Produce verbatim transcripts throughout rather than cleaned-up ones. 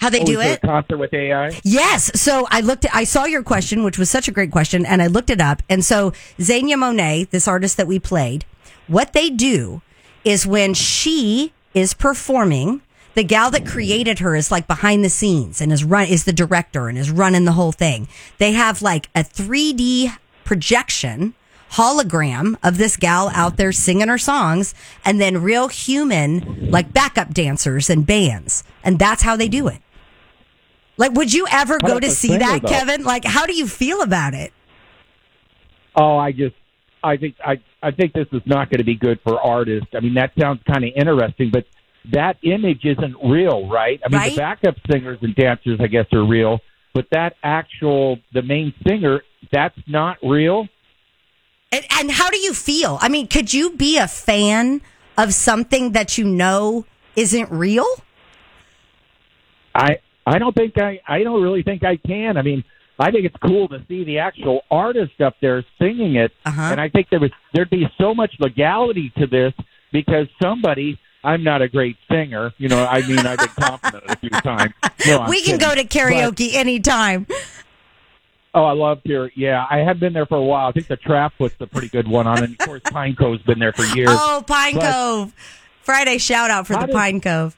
How they oh, do is there it? A concert with A I? Yes. So I looked at, I saw your question, which was such a great question, and I looked it up. And so Xenia Monet, this artist that we played, what they do is when she is performing, the gal that created her is like behind the scenes and is run is the director and is running the whole thing. They have like a three D projection hologram of this gal out there singing her songs, and then real human like backup dancers and bands, and that's how they do it. Like, would you ever go to see that, though, Kevin? Like, how do you feel about it? Oh, I just, I think, I, I think this is not going to be good for artists. I mean, that sounds kind of interesting, but that image isn't real, right? I mean, right? The backup singers and dancers, I guess, are real, but that actual, the main singer, that's not real. And, and how do you feel? I mean, could you be a fan of something that you know isn't real? I, I don't think I, I don't really think I can. I mean, I think it's cool to see the actual artist up there singing it, uh-huh. and I think there was there'd be so much legality to this because somebody. I'm not a great singer, you know. I mean, I've been complimented a few times. No, we can kidding. go to karaoke but, anytime. Oh, I love karaoke. Yeah, I have been there for a while. I think the Trap puts a pretty good one on, and of course, Pine Cove's been there for years. Oh, Pine but, Cove! Friday shout out for the does, Pine Cove.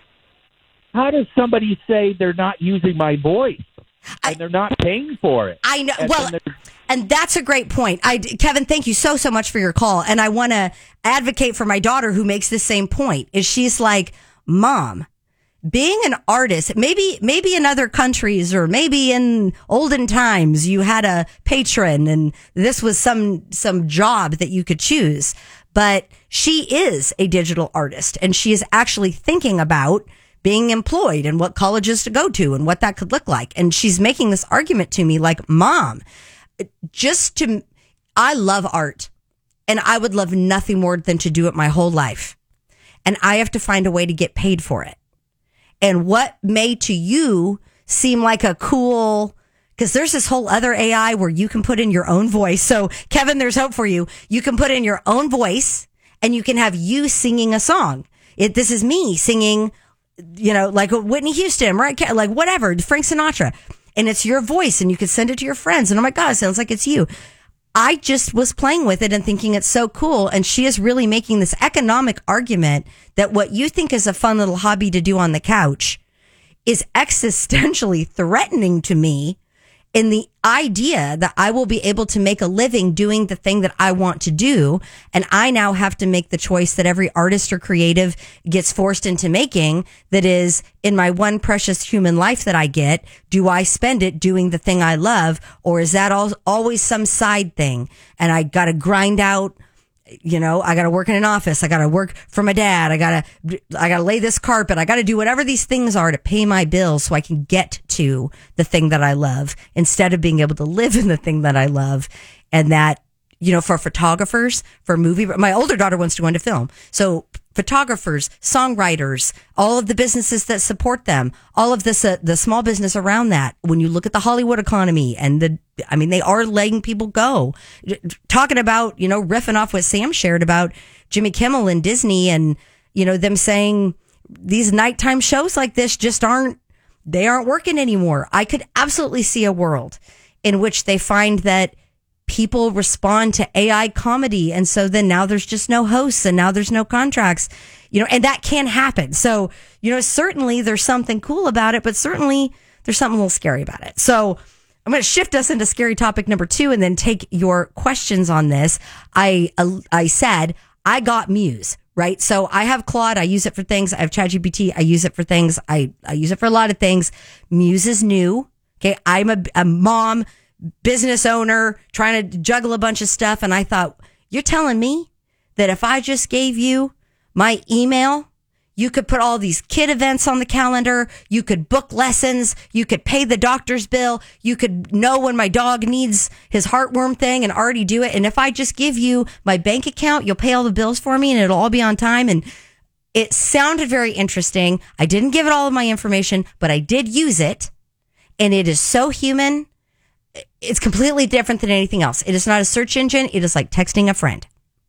How does somebody say they're not using my voice I, and they're not paying for it? I know. And, well. And And that's a great point. I, Kevin, thank you so, so much for your call. And I want to advocate for my daughter who makes the same point. Is she's like, Mom, being an artist, maybe, maybe in other countries or maybe in olden times, you had a patron and this was some, some job that you could choose. But she is a digital artist and she is actually thinking about being employed and what colleges to go to and what that could look like. And she's making this argument to me like, Mom, just to, I love art and I would love nothing more than to do it my whole life. And I have to find a way to get paid for it. And what may to you seem like a cool, because there's this whole other A I where you can put in your own voice. So Kevin, there's hope for you. You can put in your own voice and you can have you singing a song. It, this is me singing, you know, like Whitney Houston, right? Like whatever, Frank Sinatra. And it's your voice and you can send it to your friends. And oh my God, it sounds like it's you. I just was playing with it and thinking it's so cool. And she is really making this economic argument that what you think is a fun little hobby to do on the couch is existentially threatening to me in the idea that I will be able to make a living doing the thing that I want to do. And I now have to make the choice that every artist or creative gets forced into making. That is, in my one precious human life that I get, do I spend it doing the thing I love? Or is that all, always some side thing? And I got to grind out, you know, I got to work in an office. I got to work for my dad. I got to, I got to lay this carpet. I got to do whatever these things are to pay my bills so I can get to the thing that I love instead of being able to live in the thing that I love. And that, you know, for photographers, for movie, my older daughter wants to go into film. So photographers, songwriters, all of the businesses that support them, all of this, uh, the small business around that. When you look at the Hollywood economy and the, I mean, they are letting people go. Talking about, you know, riffing off what Sam shared about Jimmy Kimmel and Disney and, you know, them saying these nighttime shows like this just aren't, they aren't working anymore. I could absolutely see a world in which they find that people respond to A I comedy. And so then now there's just no hosts and now there's no contracts, you know, and that can happen. So, you know, certainly there's something cool about it, but certainly there's something a little scary about it. So I'm going to shift us into scary topic number two and then take your questions on this. I, uh, I said, I got Muse, right? So I have Claude. I use it for things. I have ChatGPT. I use it for things. I, I use it for a lot of things. Muse is new. Okay. I'm a, a mom, business owner, trying to juggle a bunch of stuff. And I thought, you're telling me that if I just gave you my email, you could put all these kid events on the calendar. You could book lessons. You could pay the doctor's bill. You could know when my dog needs his heartworm thing and already do it. And if I just give you my bank account, you'll pay all the bills for me and it'll all be on time. And it sounded very interesting. I didn't give it all of my information, but I did use it. And it is so human. It's completely different than anything else. It is not a search engine. It is like texting a friend.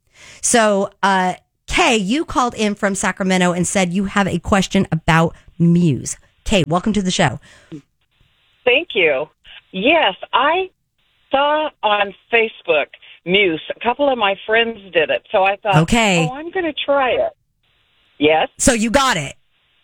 So, uh, Kay, you called in from Sacramento and said you have a question about Muse. Kate, welcome to the show. Thank you. Yes, I saw on Facebook Muse. A couple of my friends did it, so I thought, okay. oh, I'm going to try it. Yes? So you got it?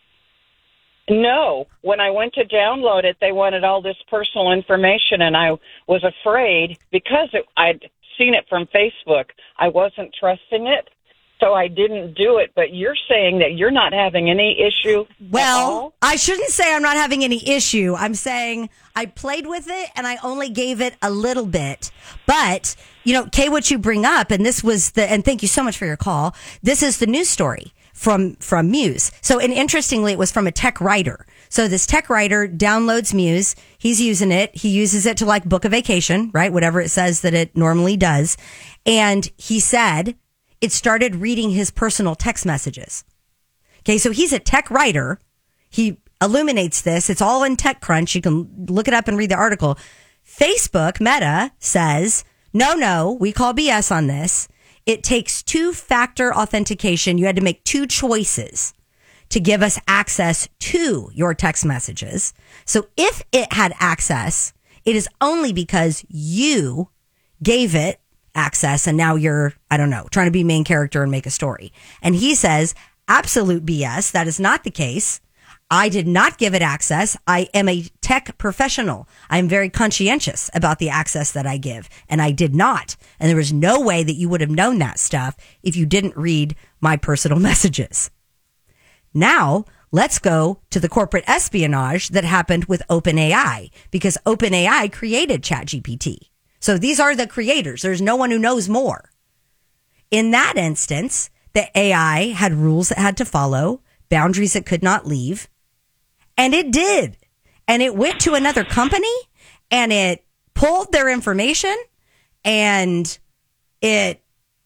No. When I went to download it, they wanted all this personal information, and I was afraid because it, I'd seen it from Facebook. I wasn't trusting it, so I didn't do it. But you're saying that you're not having any issue Well, at all? I shouldn't say I'm not having any issue. I'm saying I played with it, and I only gave it a little bit. But, you know, Kay, what you bring up, and this was the, and thank you so much for your call, this is the news story from from Muse. So, and interestingly, it was from a tech writer. So this tech writer downloads Muse. He's using it. He uses it to like book a vacation, right? Whatever it says that it normally does. And he said it started reading his personal text messages. Okay, so he's a tech writer. He illuminates this. It's all in TechCrunch. You can look it up and read the article. Facebook, Meta, says, no, no, we call B S on this. It takes two-factor authentication. You had to make two choices to give us access to your text messages. So if it had access, it is only because you gave it access and now you're, I don't know, trying to be main character and make a story. And he says, absolute B S. That is not the case. I did not give it access. I am a tech professional. I'm very conscientious about the access that I give, and I did not. And there was no way that you would have known that stuff if you didn't read my personal messages. Now, let's go to the corporate espionage that happened with OpenAI, because OpenAI created ChatGPT. So these are the creators. There's no one who knows more. In that instance, the A I had rules it had to follow, boundaries it could not leave. And it did. And it went to another company and it pulled their information and it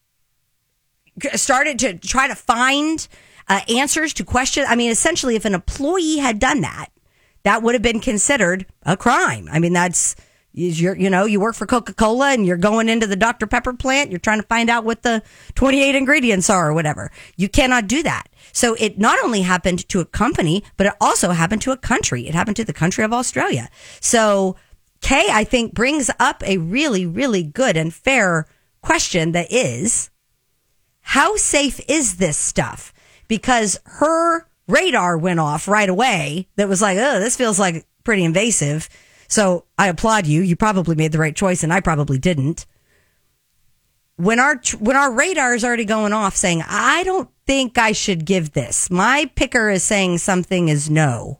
started to try to find uh, answers to questions. I mean, essentially, if an employee had done that, that would have been considered a crime. I mean, that's, you're, you know, you work for Coca-Cola and you're going into the Doctor Pepper plant. You're trying to find out what the twenty-eight ingredients are or whatever. You cannot do that. So it not only happened to a company, but it also happened to a country. It happened to the country of Australia. So Kay, I think, brings up a really, really good and fair question that is, how safe is this stuff? Because her radar went off right away that was like, oh, this feels like pretty invasive. So I applaud you. You probably made the right choice and I probably didn't. When our when our radar is already going off saying, I don't think I should give this. My picker is saying something is no.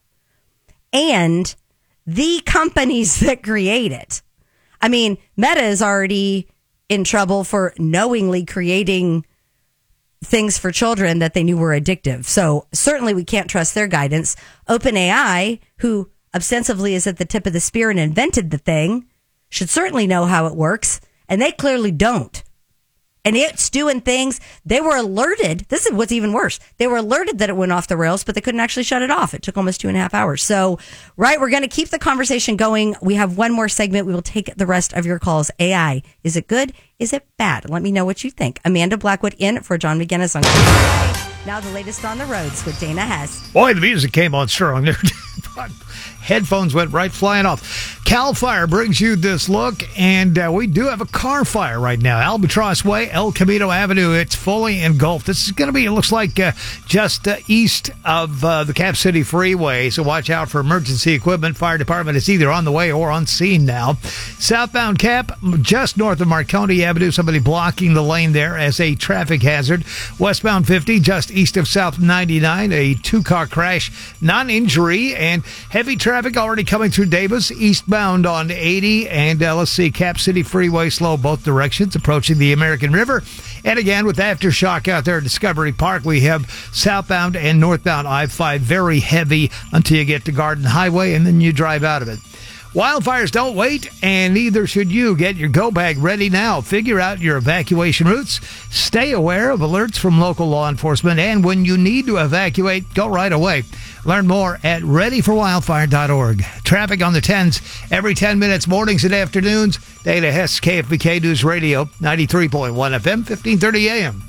And the companies that create it. I mean, Meta is already in trouble for knowingly creating things for children that they knew were addictive. So certainly we can't trust their guidance. OpenAI, who ostensibly is at the tip of the spear and invented the thing, should certainly know how it works. And they clearly don't. And it's doing things. They were alerted. This is what's even worse. They were alerted that it went off the rails, but they couldn't actually shut it off. It took almost two and a half hours. So, right, we're going to keep the conversation going. We have one more segment. We will take the rest of your calls. A I, is it good? Is it bad? Let me know what you think. Amanda Blackwood in for John McGinnis on Now the latest on the roads with Dana Hess. Boy, the music came on strong there. Headphones went right flying off. Cal Fire brings you this look, and uh, we do have a car fire right now. Albatross Way, El Camino Avenue, it's fully engulfed. This is going to be, it looks like, uh, just uh, east of uh, the Cap City Freeway, so watch out for emergency equipment. Fire department is either on the way or on scene now. Southbound Cap, just north of Marconi Avenue, somebody blocking the lane there as a traffic hazard. Westbound fifty, just east of South ninety-nine, a two-car crash, non-injury, and heavy traffic already coming through Davis, eastbound on eighty, and uh, let's see, Cap City Freeway slow both directions, approaching the American River. And again, with aftershock out there at Discovery Park, we have southbound and northbound I five very heavy until you get to Garden Highway, and then you drive out of it. Wildfires don't wait, and neither should you. Get your go bag ready now. Figure out your evacuation routes. Stay aware of alerts from local law enforcement, and when you need to evacuate, go right away. Learn more at ready for wildfire dot org. Traffic on the tens every ten minutes, mornings and afternoons. Dana Hess, K F B K News Radio, ninety-three point one F M, fifteen thirty A M.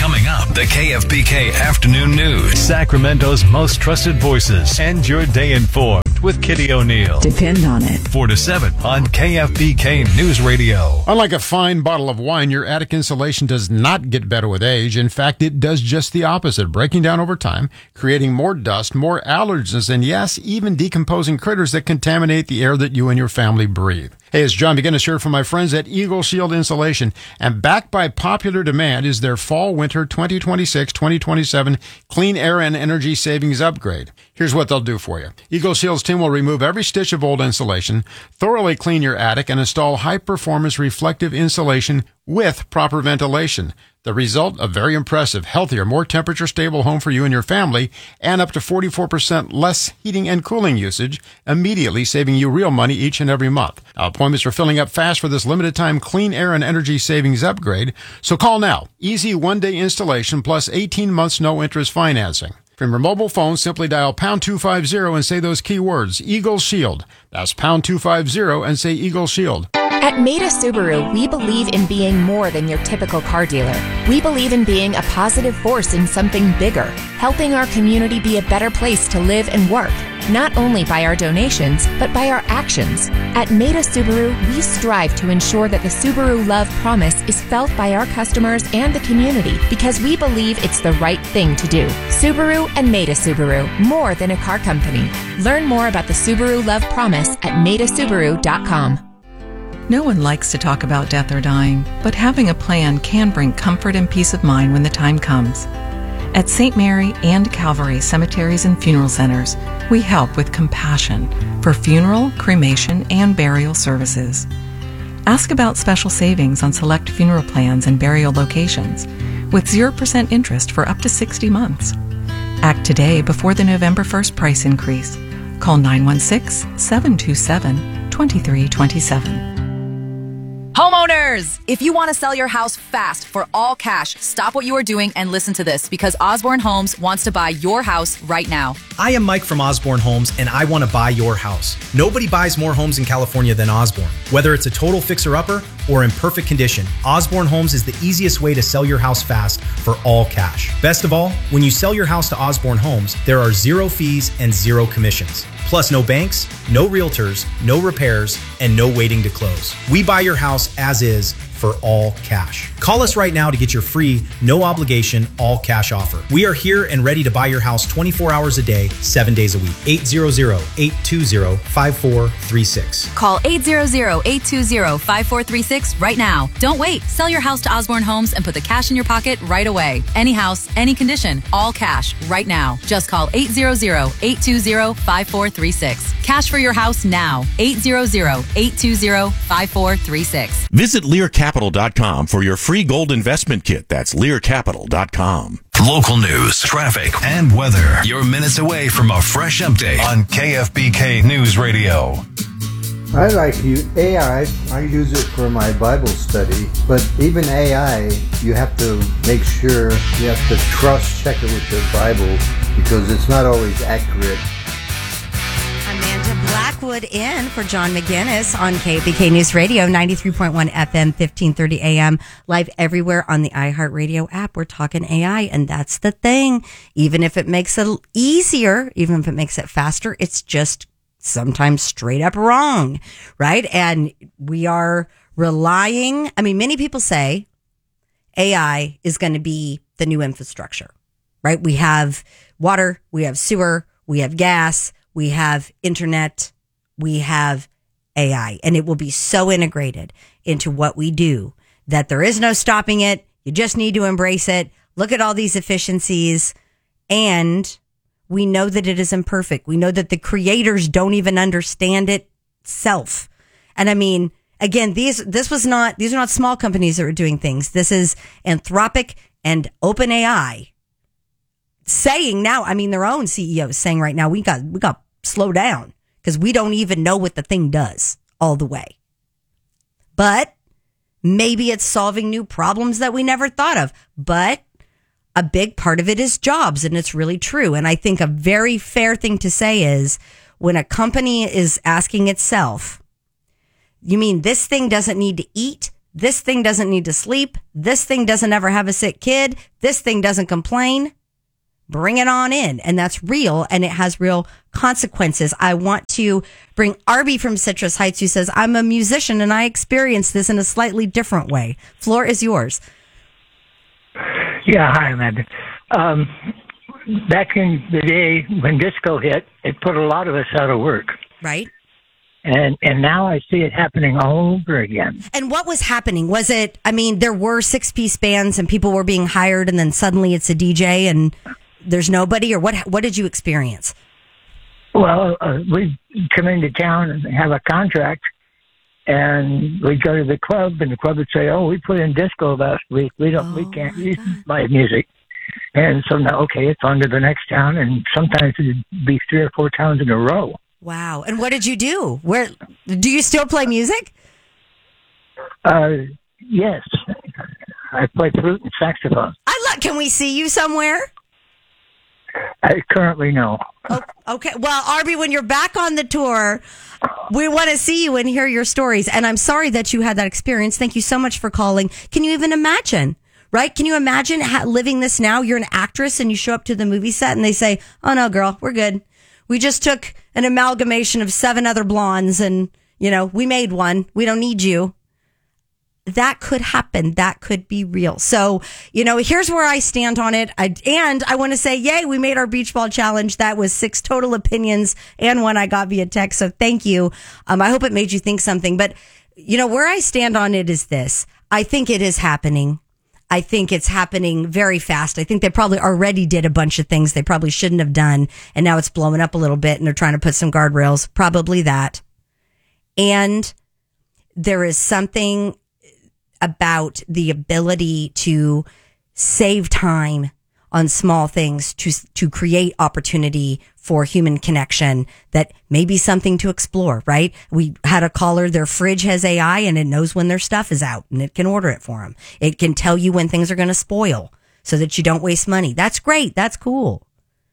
Coming up, the K F B K Afternoon News. Sacramento's most trusted voices. End your day informed with Kitty O'Neill. Depend on it. four to seven on K F B K News Radio. Unlike a fine bottle of wine, your attic insulation does not get better with age. In fact, it does just the opposite, breaking down over time, creating more dust, more allergens, and yes, even decomposing critters that contaminate the air that you and your family breathe. Hey, it's John McGinnis here from my friends at Eagle Shield Insulation, and backed by popular demand is their Fall-Winter twenty twenty-six twenty twenty-seven Clean Air and Energy Savings Upgrade. Here's what they'll do for you. Eagle Shield's team will remove every stitch of old insulation, thoroughly clean your attic, and install high-performance reflective insulation with proper ventilation. The result, a very impressive, healthier, more temperature-stable home for you and your family, and up to forty-four percent less heating and cooling usage, immediately saving you real money each and every month. Now, appointments are filling up fast for this limited-time clean air and energy savings upgrade, so call now. Easy one-day installation plus eighteen months no-interest financing. From your mobile phone, simply dial pound two fifty and say those keywords, Eagle Shield. That's pound two fifty and say Eagle Shield. At Maida Subaru, we believe in being more than your typical car dealer. We believe in being a positive force in something bigger, helping our community be a better place to live and work, not only by our donations, but by our actions. At Maida Subaru, we strive to ensure that the Subaru Love Promise is felt by our customers and the community because we believe it's the right thing to do. Subaru and Maida Subaru, more than a car company. Learn more about the Subaru Love Promise at maida subaru dot com. No one likes to talk about death or dying, but having a plan can bring comfort and peace of mind when the time comes. At Saint Mary and Calvary Cemeteries and Funeral Centers, we help with compassion for funeral, cremation, and burial services. Ask about special savings on select funeral plans and burial locations with zero percent interest for up to sixty months. Act today before the November first price increase. Call nine one six, seven two seven, two three two seven. Homeowners, if you want to sell your house fast for all cash, stop what you are doing and listen to this because Osborne Homes wants to buy your house right now. I am Mike from Osborne Homes and I want to buy your house. Nobody buys more homes in California than Osborne. Whether it's a total fixer-upper or in perfect condition, Osborne Homes is the easiest way to sell your house fast for all cash. Best of all, when you sell your house to Osborne Homes, there are zero fees and zero commissions. Plus no banks, no realtors, no repairs, and no waiting to close. We buy your house as is for all cash. Call us right now to get your free, no obligation, all cash offer. We are here and ready to buy your house twenty-four hours a day, seven days a week. eight hundred, eight two zero, five four three six. Call eight hundred, eight two zero, five four three six right now. Don't wait. Sell your house to Osborne Homes and put the cash in your pocket right away. Any house, any condition, all cash right now. Just call eight hundred, eight two zero, five four three six. Cash for your house now. eight hundred, eight two zero, five four three six. Visit Lear Capital dot com for your free gold investment kit. That's Lear Capital dot com. Local news, traffic, and weather. You're minutes away from a fresh update on K F B K News Radio. I like you A I. I use it for my Bible study, but even A I, you have to make sure you have to trust check it with your Bible because it's not always accurate. Amanda Blackwood in for John McGinnis on K B K News Radio, ninety-three point one F M, fifteen thirty A M, live everywhere on the iHeartRadio app. We're talking A I, and that's the thing. Even if it makes it easier, even if it makes it faster, it's just sometimes straight up wrong, right? And we are relying, I mean, many people say A I is going to be the new infrastructure, right? We have water, we have sewer, we have gas, we have internet, we have A I, and it will be so integrated into what we do that there is no stopping it. You just need to embrace it. Look at all these efficiencies. And we know that it is imperfect. We know that the creators don't even understand it self. And I mean, again, these, this was not, these are not small companies that are doing things. This is Anthropic and OpenAI saying now, I mean, their own C E O is saying right now, we got, we got to slow down because we don't even know what the thing does all the way. But maybe it's solving new problems that we never thought of. But a big part of it is jobs, and it's really true. And I think a very fair thing to say is when a company is asking itself, you mean this thing doesn't need to eat, This thing doesn't need to sleep. This thing doesn't ever have a sick kid. This thing doesn't complain. Bring it on in. And that's real, and it has real consequences. I want to bring Arby from Citrus Heights, who says, I'm a musician and I experience this in a slightly different way. Floor is yours. Yeah, hi, Amanda. Um, back in the day when disco hit, it put a lot of us out of work. Right. And and now I see it happening all over again. And what was happening? Was it, I mean, there were six-piece bands and people were being hired, and then suddenly it's a D J and there's nobody? Or what What did you experience? Well, uh, we'd come into town and have a contract, and we'd go to the club, and the club would say, oh, we put in disco last week. We don't, oh, we can't use my music. And so now, okay, it's on to the next town, and sometimes it'd be three or four towns in a row. Wow. And what did you do? Where do you still play music? Uh, yes. I play flute and saxophone. I love, can we see you somewhere? I currently no. Oh, okay. Well, Arby, when you're back on the tour, we want to see you and hear your stories. And I'm sorry that you had that experience. Thank you so much for calling. Can you even imagine? Right? Can you imagine ha- living this now? You're an actress and you show up to the movie set and they say, oh no, girl, we're good. We just took an amalgamation of seven other blondes and, you know, we made one. We don't need you. That could happen. That could be real. So, you know, here's where I stand on it. I, and I want to say, yay, we made our beach ball challenge. That was six total opinions and one I got via text. So thank you. Um, I hope it made you think something. But, you know, where I stand on it is this. I think it is happening. I think it's happening very fast. I think they probably already did a bunch of things they probably shouldn't have done. And now it's blowing up a little bit and they're trying to put some guardrails. Probably that. And there is something about the ability to save time on small things to to create opportunity for human connection that may be something to explore, right? We had a caller, their fridge has A I and it knows when their stuff is out and it can order it for them. It can tell you when things are going to spoil so that you don't waste money. That's great. That's cool.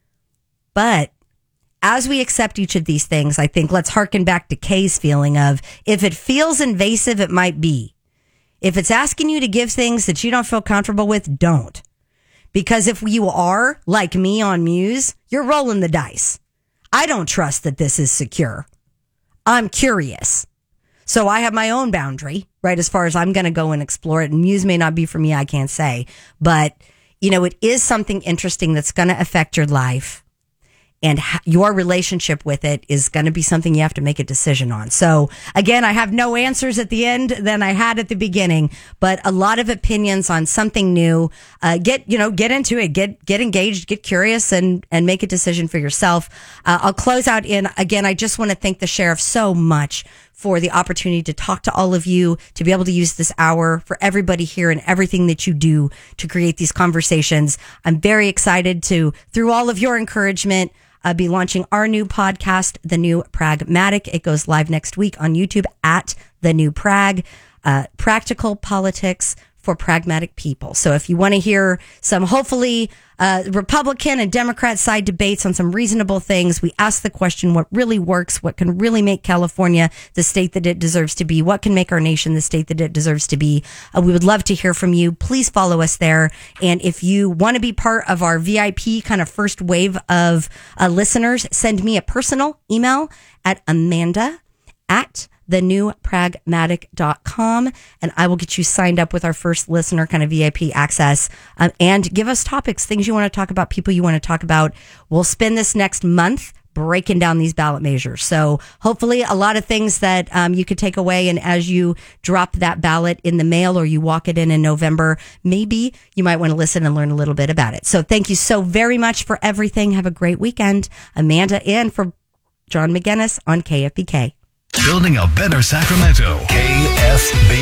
But as we accept each of these things, I think let's harken back to Kay's feeling of if it feels invasive, it might be. If it's asking you to give things that you don't feel comfortable with, don't. Because if you are, like me on Muse, you're rolling the dice. I don't trust that this is secure. I'm curious. So I have my own boundary, right, as far as I'm going to go and explore it. And Muse may not be for me, I can't say. But, you know, it is something interesting that's going to affect your life. And your relationship with it is going to be something you have to make a decision on. So again, I have no answers at the end than I had at the beginning, but a lot of opinions on something new. Uh, get, you know, get into it, get, get engaged, get curious and, and make a decision for yourself. Uh, I'll close out in, again, I just want to thank the sheriff so much for the opportunity to talk to all of you, to be able to use this hour for everybody here and everything that you do to create these conversations. I'm very excited to, through all of your encouragement, Uh, be launching our new podcast, The New Pragmatic. It goes live next week on YouTube at The New Prag. Uh, practical politics for pragmatic people. So if you want to hear some, hopefully, uh, Republican and Democrat side debates on some reasonable things, we ask the question, what really works? What can really make California the state that it deserves to be? What can make our nation the state that it deserves to be? Uh, we would love to hear from you. Please follow us there. And if you want to be part of our V I P kind of first wave of uh, listeners, send me a personal email at Amanda at the new pragmatic dot com, and I will get you signed up with our first listener kind of V I P access. Um, and give us topics, things you want to talk about, people you want to talk about. We'll spend this next month breaking down these ballot measures. So hopefully a lot of things that um, you could take away. And as you drop that ballot in the mail or you walk it in in November, maybe you might want to listen and learn a little bit about it. So thank you so very much for everything. Have a great weekend. Amanda and for John McGinnis on K F B K. Building a better Sacramento. K F B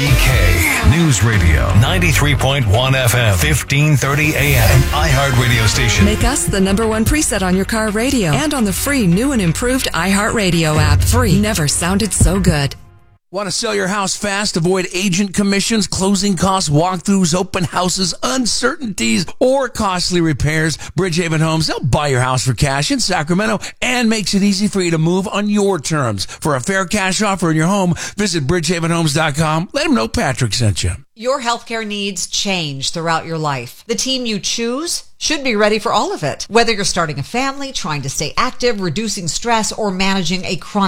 K News Radio. ninety-three point one F M. fifteen thirty A M. An iHeart radio station. Make us the number one preset on your car radio and on the free new and improved iHeart Radio app. Free. Never sounded so good. Want to sell your house fast? Avoid agent commissions, closing costs, walkthroughs, open houses, uncertainties, or costly repairs? Bridgehaven Homes, they'll buy your house for cash in Sacramento and makes it easy for you to move on your terms. For a fair cash offer in your home, visit bridgehaven homes dot com. Let them know Patrick sent you. Your healthcare needs change throughout your life. The team you choose should be ready for all of it. Whether you're starting a family, trying to stay active, reducing stress, or managing a chronic